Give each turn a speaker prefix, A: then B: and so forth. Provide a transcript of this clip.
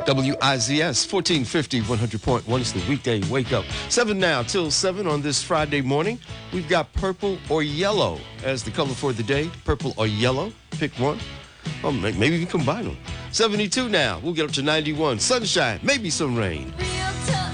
A: WIZS 1450 100.1 is the weekday wake up. 7 now till 7 on this Friday morning. We've got purple or yellow as the color for the day. Purple or yellow. Pick one. Well, maybe we can combine them. 72 now. We'll get up to 91. Sunshine, maybe some rain.